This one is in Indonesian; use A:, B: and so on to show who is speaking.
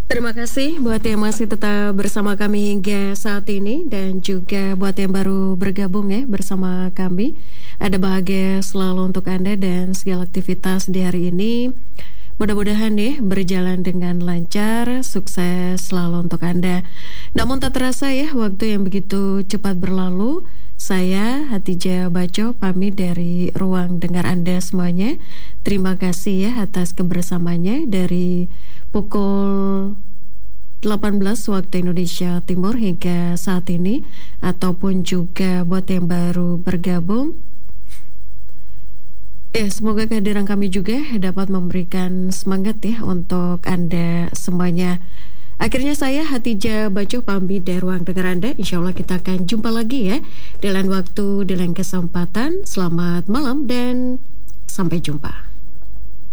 A: Terima kasih buat yang masih tetap bersama kami hingga saat ini dan juga buat yang baru bergabung ya bersama kami. Ada bahagia selalu untuk Anda dan segala aktivitas di hari ini. Mudah-mudahan nih berjalan dengan lancar, sukses selalu untuk Anda. Namun tak terasa ya waktu yang begitu cepat berlalu. Saya Hatijah Baco pamit dari ruang dengar Anda semuanya. Terima kasih ya atas kebersamanya dari pukul 18 waktu Indonesia Timur hingga saat ini, ataupun juga buat yang baru bergabung. Ya, semoga kehadiran kami juga dapat memberikan semangat ya untuk Anda semuanya. Akhirnya saya Hatijah Baco pamit dari ruang dengar Anda. Insya Allah kita akan jumpa lagi ya di lain waktu, di lain kesempatan. Selamat malam dan sampai jumpa.